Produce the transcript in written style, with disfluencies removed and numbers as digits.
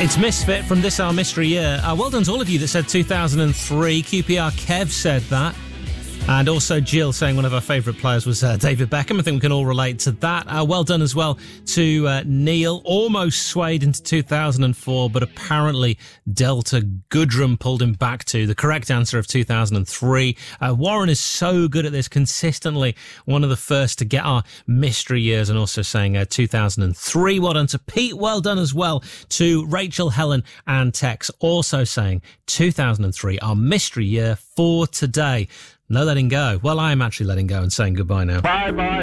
It's Misfit from This Our Mystery Year. Well done to all of you that said 2003. QPR Kev said that. And also Jill saying one of our favourite players was David Beckham. I think we can all relate to that. Well done as well to Neil. Almost swayed into 2004, but apparently Delta Goodrum pulled him back to the correct answer of 2003. Warren is so good at this, consistently one of the first to get our mystery years, and also saying 2003. Well done to Pete. Well done as well to Rachel, Helen and Tex, also saying 2003, our mystery year for today. No letting go. Well, I am actually letting go and saying goodbye now. Bye-bye.